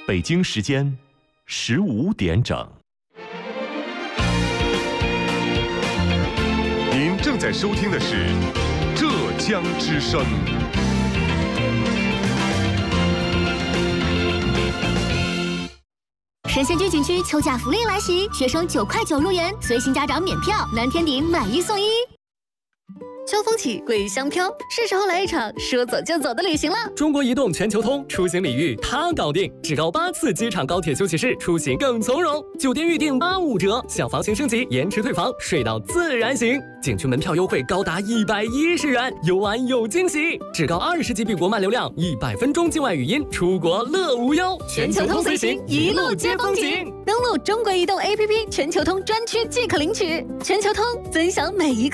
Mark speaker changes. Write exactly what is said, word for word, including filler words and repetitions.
Speaker 1: 北京时间十五点整。
Speaker 2: 您正在收听的是浙江之声。
Speaker 3: 神仙居景区秋假福利来袭，学生九块九入园，随行家长免票，蓝天顶买一送一。秋风起，桂香飘，是时候来一场说走就走的旅行了。
Speaker 4: 中国移动全球通出行礼遇它搞定，至高八次机场高铁休息室，出行更从容。酒店预订八五折，小房型升级延迟退房，睡到自然醒。景区门票优惠高达一百一十元，游玩有惊喜。至高二十 G B 国漫流量，一百分钟境外语音，出国乐无忧。
Speaker 3: 全球通随行，一路接风景。登录中国移动 A P P 全球通专区即可领取。全球通，分享每一个